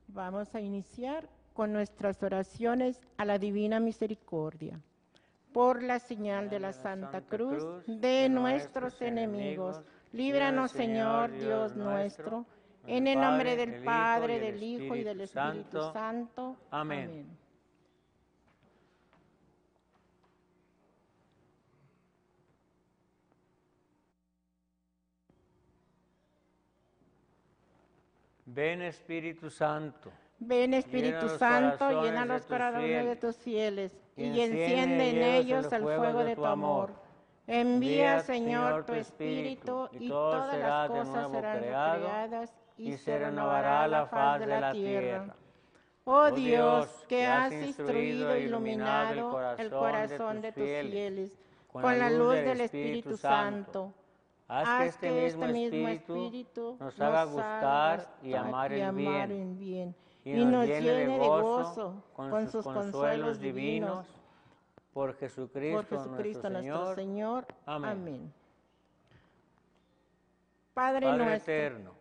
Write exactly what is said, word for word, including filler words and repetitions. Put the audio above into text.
Vamos a iniciar con nuestras oraciones a la Divina Misericordia. Por la señal de la Santa Cruz de nuestros enemigos, líbranos, Señor Dios nuestro, en el nombre del Padre, del Hijo y del Espíritu Santo. Amén. Ven, Espíritu Santo. Ven, Espíritu Santo, llena los corazones de tus fieles y enciende en ellos el fuego de tu amor. Envía, Señor, tu Espíritu y todas las cosas serán creadas y se renovará la faz de la tierra. Oh Dios, que has instruido e iluminado el corazón de tus fieles con la luz del Espíritu Santo, haz que este mismo Espíritu nos haga gustar y amar el bien, y nos llene de gozo con sus consuelos divinos. Por Jesucristo, Por Jesucristo nuestro, nuestro Señor. Señor. Amén. Amén. Padre, Padre nuestro, eterno,